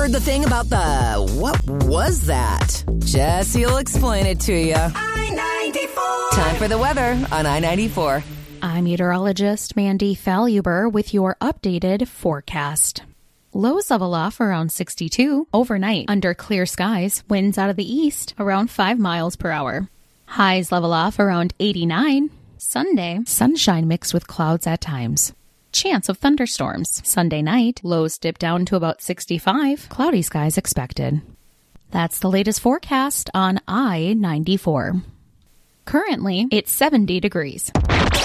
heard the thing about what was that? Jesse will explain it to you. I-94. Time for the weather on I-94. I'm meteorologist Mandy Faluber with your updated forecast. Lows level off around 62 overnight under clear skies, winds out of the east around 5 miles per hour. Highs level off around 89. Sunday, sunshine mixed with clouds at times. Chance of thunderstorms. Sunday night, lows dip down to about 65. Cloudy skies expected. That's the latest forecast on I-94. Currently, it's 70 degrees.